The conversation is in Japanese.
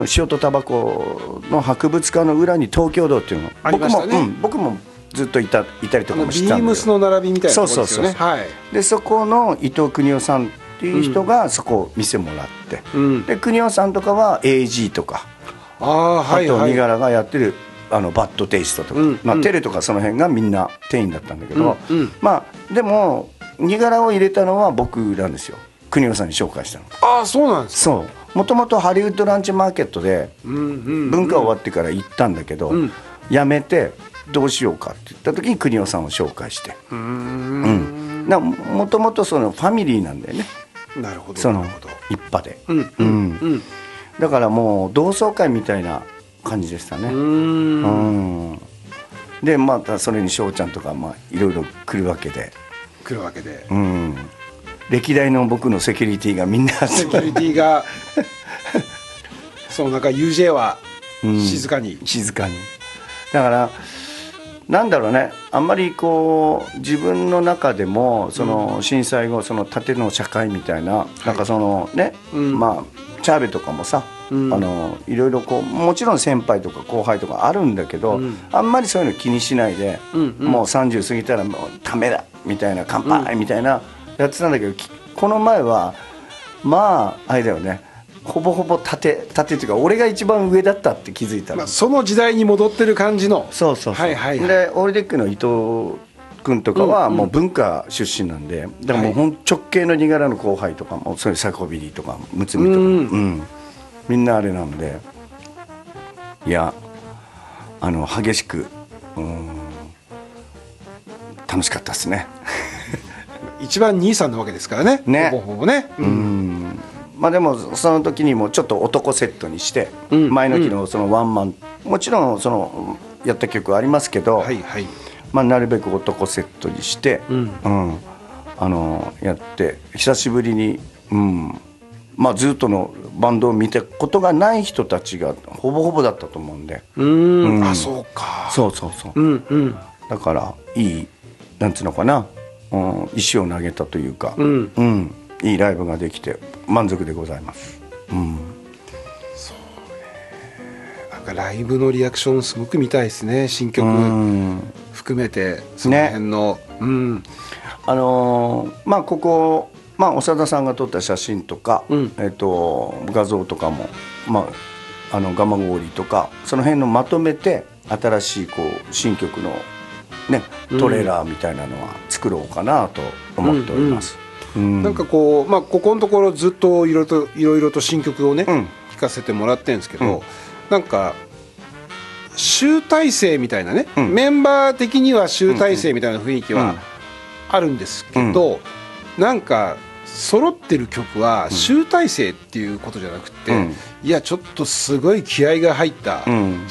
塩とタバコの博物館の裏に東京堂っていうのありましたね。 僕もずっといたりとかもしてたんで、 ビームスの並びみたいなところですよね。 でそこの伊藤邦夫さんっていう人がそこを店もらって、で邦夫さんとかは AG とか、あとニガラがやってるバッドテイストとか、テレとかその辺がみんな店員だったんだけど、でもニガラを入れたのは僕なんですよ。邦夫さんに紹介したの。 ああ、そうなんですか。 そう、もともとハリウッドランチマーケットで文化終わってから行ったんだけど、やめてどうしようかって言った時に邦夫さんを紹介して、もともとそのファミリーなんだよね。 なるほど。 その一派で、だからもう同窓会みたいな感じでしたね。でまたそれに翔ちゃんとかいろいろ来るわけで、歴代の僕のセキュリティがみんなセキュリティがその中 UJ は静かに、 だからなんだろうね、あんまりこう自分の中でもその震災後その縦の社会みたいな、なんかそのね、チャーベとかもさ、いろいろこうもちろん先輩とか後輩とかあるんだけど、あんまりそういうの気にしないで、もう30過ぎたらもうダメだみたいな、乾杯みたいなやってたんだけど、この前はあれだよね、ほぼほぼ縦っていうか俺が一番上だったって気づいたら、 その時代に戻ってる感じの。 でオールデックの伊藤君とかはもう文化出身なんで、だからもう直系のニガラの後輩とかもそういうサコビリーとかムツミとか、みんなあれなんで、いや激しく楽しかったですね。 一番兄さんなわけですからね、ほぼほぼね。 でもその時にもちょっと男セットにして、前の日のそのワンマン、もちろんそのやった曲ありますけど、なるべく男セットにして、やって久しぶりに、ずっとのバンドを見たことがない人たちがほぼほぼだったと思うんで、 そうか、 だからいい、なんつうのかな、石を投げたというか、いいライブができて満足でございます。 そうね、なんかライブのリアクションすごく見たいですね、新曲含めてその辺の、 ここ、長田さんが撮った写真とか、画像とかも、ガマゴーリとかその辺のまとめて、新しいこう新曲のねトレーラーみたいなのは作ろうかなと思っております。 なんかこう、ここのところずっといろいろと新曲をね、聴かせてもらってるんですけど、なんか集大成みたいなね、メンバー的には集大成みたいな雰囲気はあるんですけど、なんか揃ってる曲は集大成っていうことじゃなくて、いやちょっとすごい気合が入った